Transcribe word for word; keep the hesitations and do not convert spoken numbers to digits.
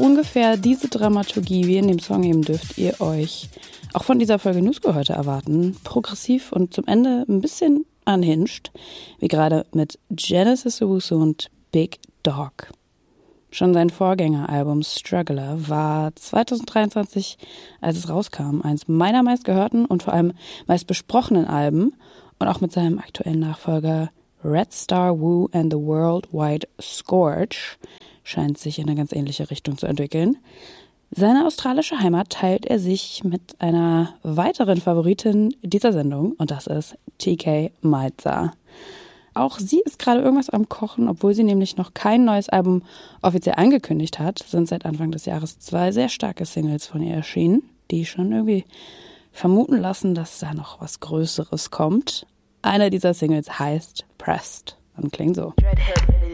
ungefähr diese Dramaturgie wie in dem Song eben dürft ihr euch auch von dieser Folge Newsco heute erwarten. Progressiv und zum Ende ein bisschen unhinged, wie gerade mit Genesis Owusu und Big Dog. Schon sein Vorgängeralbum Struggler war zwanzig dreiundzwanzig, als es rauskam, eins meiner meistgehörten und vor allem meist besprochenen Alben, und auch mit seinem aktuellen Nachfolger Red Star Woo and the Worldwide Scourge scheint sich in eine ganz ähnliche Richtung zu entwickeln. Seine australische Heimat teilt er sich mit einer weiteren Favoritin dieser Sendung, und das ist T K Maitza. Auch sie ist gerade irgendwas am Kochen, obwohl sie nämlich noch kein neues Album offiziell angekündigt hat, sind seit Anfang des Jahres zwei sehr starke Singles von ihr erschienen, die schon irgendwie vermuten lassen, dass da noch was Größeres kommt. Eine dieser Singles heißt Pressed und klingt so.